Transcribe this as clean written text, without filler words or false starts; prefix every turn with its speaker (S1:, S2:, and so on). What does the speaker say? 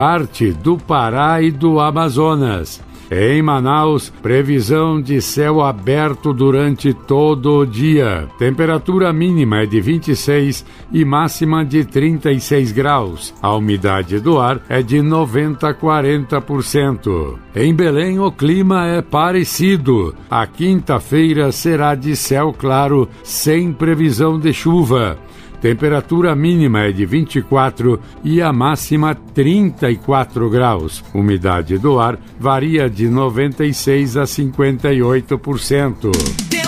S1: parte do Pará e do Amazonas. Em Manaus, previsão de céu aberto durante todo o dia. Temperatura mínima é de 26 e máxima de 36 graus. A umidade do ar é de 90 a 40%. Em Belém, o clima é parecido. A quinta-feira será de céu claro, sem previsão de chuva. Temperatura mínima é de 24 e a máxima 34 graus. Umidade do ar varia de 96 a 58%.